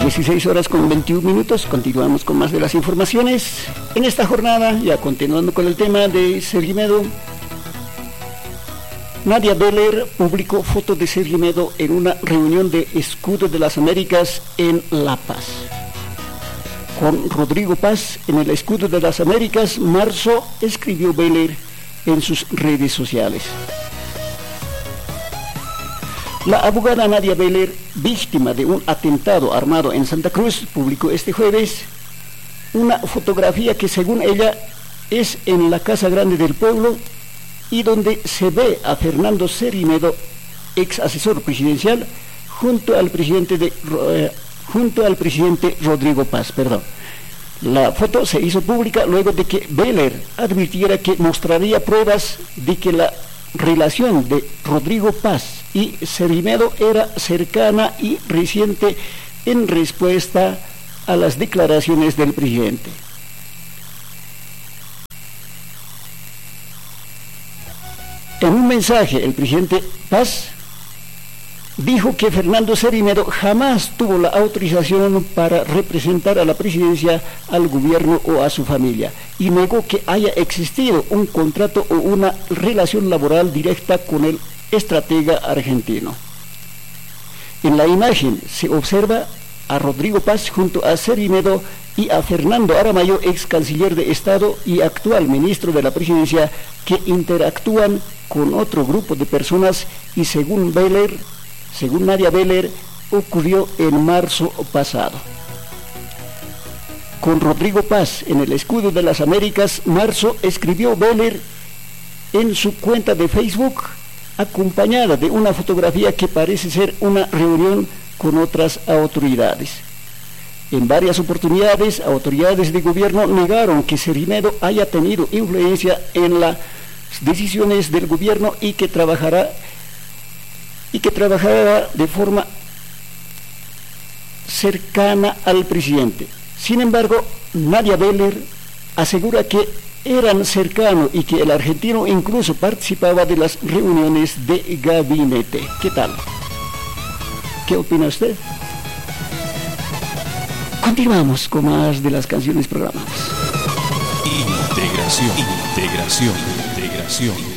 16 horas con 21 minutos, continuamos con más de las informaciones. En esta jornada, ya continuando con el tema de Sergimedo, Nadia Beller publicó fotos de Sergimedo en una reunión de Escudo de las Américas en La Paz. Con Rodrigo Paz en el Escudo de las Américas, marzo, escribió Beller en sus redes sociales. La abogada Nadia Beller, víctima de un atentado armado en Santa Cruz, publicó este jueves una fotografía que, según ella, es en la Casa Grande del Pueblo y donde se ve a Fernando Sergimedo, ex asesor presidencial, junto al presidente Rodrigo Paz. La foto se hizo pública luego de que Beller advirtiera que mostraría pruebas de que la relación de Rodrigo Paz y Sergimedo era cercana y reciente en respuesta a las declaraciones del presidente. En un mensaje, el presidente Paz dijo que Fernando Sergimedo jamás tuvo la autorización para representar a la presidencia, al gobierno o a su familia, y negó que haya existido un contrato o una relación laboral directa con el estratega argentino. En la imagen se observa a Rodrigo Paz junto a Sergimedo y a Fernando Aramayo, ex canciller de Estado y actual ministro de la presidencia, que interactúan con otro grupo de personas y según Nadia Beller, ocurrió en marzo pasado. Con Rodrigo Paz en el Escudo de las Américas, marzo, escribió Beller en su cuenta de Facebook, acompañada de una fotografía que parece ser una reunión con otras autoridades. En varias oportunidades, autoridades de gobierno negaron que Sergimedo haya tenido influencia en las decisiones del gobierno y que trabajará de forma cercana al presidente. Sin embargo, Nadia Beller asegura que eran cercanos y que el argentino incluso participaba de las reuniones de gabinete. ¿Qué tal? ¿Qué opina usted? Continuamos con más de las canciones programadas. Integración.